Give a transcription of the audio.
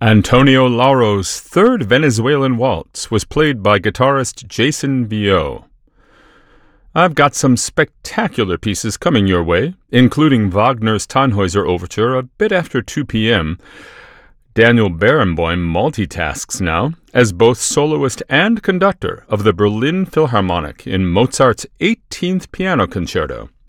Antonio Lauro's third Venezuelan waltz was played by guitarist Jason Vio. I've got some spectacular pieces coming your way, including Wagner's Tannhäuser Overture a bit after 2 p.m. Daniel Barenboim multitasks now as both soloist and conductor of the Berlin Philharmonic in Mozart's 18th Piano Concerto.